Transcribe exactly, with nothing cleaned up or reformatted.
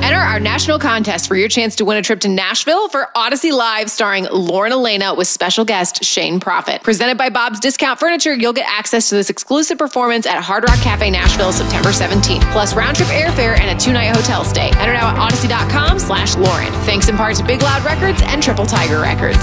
Enter our national contest for your chance to win a trip to Nashville for Odyssey Live starring Lauren Elena with special guest Shane Prophet. Presented by Bob's Discount Furniture, you'll get access to this exclusive performance at Hard Rock Cafe Nashville September seventeenth, plus round-trip airfare and a two-night hotel stay. Enter now at odyssey dot com slash Lauren. Thanks in part to Big Loud Records and Triple Tiger Records.